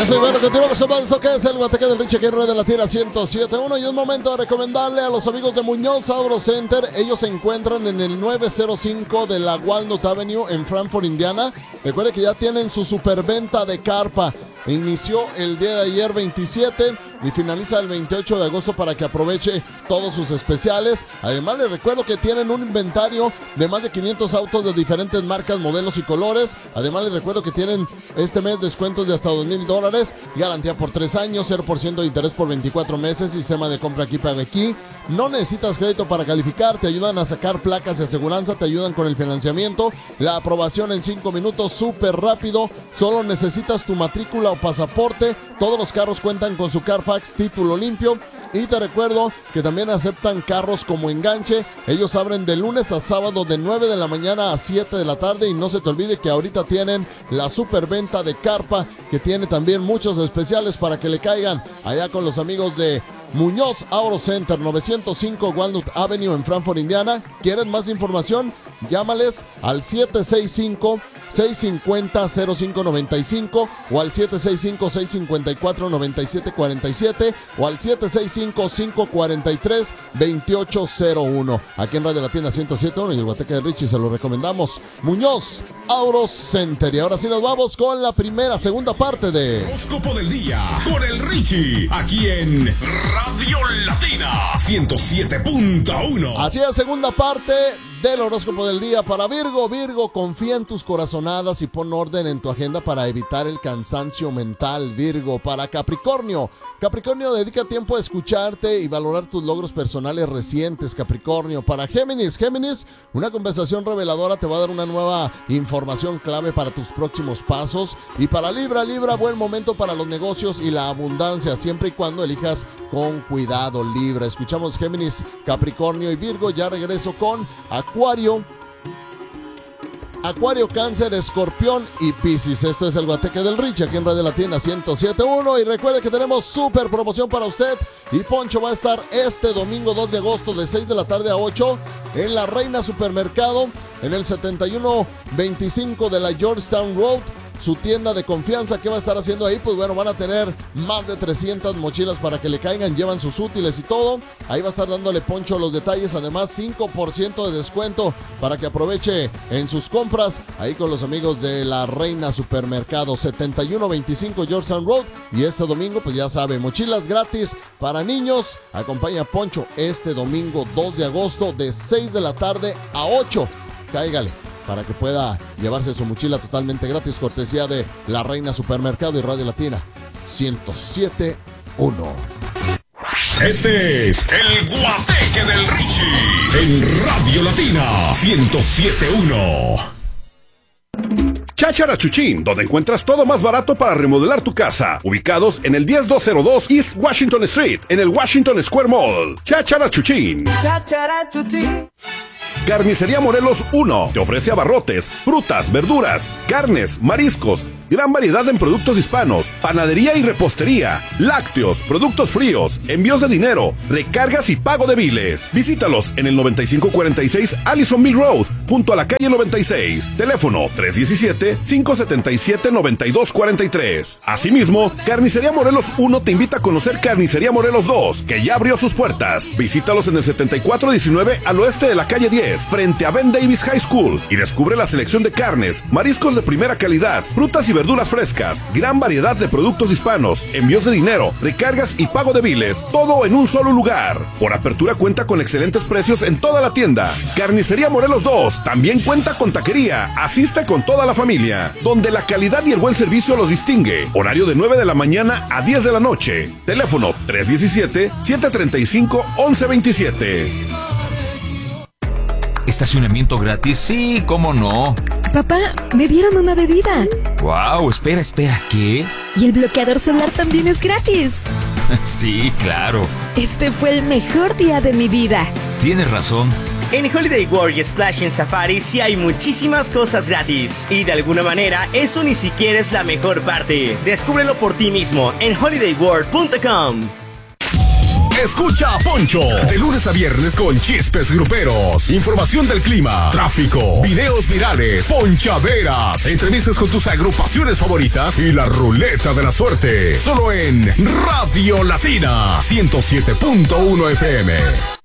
Eso, y bueno, continuamos con más esto que es el Guateque del Richie, que es de la tierra 107.1. Y es momento de recomendarle a los amigos de Muñoz Auto Center. Ellos se encuentran en el 905 de la Walnut Avenue en Frankfort, Indiana. Recuerde que ya tienen su superventa de carpa. Inició el día de ayer 27 y finaliza el 28 de agosto para que aproveche todos sus especiales. Además, les recuerdo que tienen un inventario de más de 500 autos de diferentes marcas, modelos y colores. Además, les recuerdo que tienen este mes descuentos de hasta $2,000, garantía por 3 años, 0% de interés por 24 meses, sistema de compra aquí, paga aquí. No necesitas crédito para calificar, te ayudan a sacar placas y aseguranza, te ayudan con el financiamiento, la aprobación en 5 minutos, súper rápido. Solo necesitas tu matrícula o pasaporte. Todos los carros cuentan con su Carfax título limpio. Y te recuerdo que también aceptan carros como enganche. Ellos abren de lunes a sábado de 9 de la mañana a 7 de la tarde. Y no se te olvide que ahorita tienen la superventa de carpa, que tiene también muchos especiales para que le caigan allá con los amigos de Muñoz Auto Center, 905 Walnut Avenue en Frankfort, Indiana. ¿Quieres más información? Llámales al 765-650-0595 o al 765-654-9747 o al 765-543-2801. Aquí en Radio Latina 107.1 y el Guateque de Richie se lo recomendamos. Muñoz Auto Center. Y ahora sí nos vamos con la segunda parte de Horóscopo del Día con el Richie, aquí en Radio Latina 107.1. Así es, segunda parte del horóscopo del día para Virgo. Virgo, confía en tus corazonadas y pon orden en tu agenda para evitar el cansancio mental. Virgo, para Capricornio. Capricornio, dedica tiempo a escucharte y valorar tus logros personales recientes. Capricornio, para Géminis. Géminis, una conversación reveladora te va a dar una nueva información clave para tus próximos pasos. Y para Libra, buen momento para los negocios y la abundancia, siempre y cuando elijas con cuidado. Libra, escuchamos Géminis, Capricornio y Virgo. Ya regreso con Acuario, Cáncer, Escorpión y Piscis. Esto es el Guateque del Richie aquí en Radio Latina 107.1. Y recuerde que tenemos súper promoción para usted. Y Poncho va a estar este domingo 2 de agosto de 6 de la tarde a 8 en La Reina Supermercado, en el 7125 de la Georgetown Road. Su tienda de confianza. ¿Qué va a estar haciendo ahí? Pues bueno, van a tener más de 300 mochilas para que le caigan, llevan sus útiles y todo. Ahí va a estar dándole Poncho los detalles. Además, 5% de descuento para que aproveche en sus compras. Ahí con los amigos de La Reina Supermercado, 7125 Georgetown Road. Y este domingo, pues ya sabe, mochilas gratis para niños. Acompaña a Poncho este domingo 2 de agosto de 6 de la tarde a 8. Cáigale para que pueda llevarse su mochila totalmente gratis, cortesía de La Reina Supermercado y Radio Latina 107.1. Este es el Guateque del Richie en Radio Latina 107.1. Cháchara Chuchín, donde encuentras todo más barato para remodelar tu casa. Ubicados en el 10202 East Washington Street, en el Washington Square Mall. Cháchara Chuchín. Cháchara Chuchín. Carnicería Morelos 1 te ofrece abarrotes, frutas, verduras, carnes, mariscos, gran variedad en productos hispanos, panadería y repostería, lácteos, productos fríos, envíos de dinero, recargas y pago de biles. Visítalos en el 9546 Allison Mill Road, junto a la calle 96. Teléfono 317-577-9243. Asimismo, Carnicería Morelos 1 te invita a conocer Carnicería Morelos 2, que ya abrió sus puertas. Visítalos en el 7419 al oeste de la calle 10, frente a Ben Davis High School, y descubre la selección de carnes, mariscos de primera calidad, frutas y verduras frescas, gran variedad de productos hispanos, envíos de dinero, recargas y pago de biles, todo en un solo lugar. Por apertura cuenta con excelentes precios en toda la tienda. Carnicería Morelos 2 también cuenta con taquería. Asiste con toda la familia, donde la calidad y el buen servicio los distingue. Horario de 9 de la mañana a 10 de la noche. Teléfono 317-735-1127. ¿Estacionamiento gratis? Sí, ¿cómo no? Papá, me dieron una bebida. Wow, espera, ¿qué? Y el bloqueador solar también es gratis. Sí, claro. Este fue el mejor día de mi vida. Tienes razón. En Holiday World y Splash en Safari sí hay muchísimas cosas gratis. Y de alguna manera, eso ni siquiera es la mejor parte. Descúbrelo por ti mismo en holidayworld.com. Escucha a Poncho de lunes a viernes con chistes gruperos, información del clima, tráfico, videos virales, ponchaderas, entrevistas con tus agrupaciones favoritas y la ruleta de la suerte. Solo en Radio Latina 107.1 FM.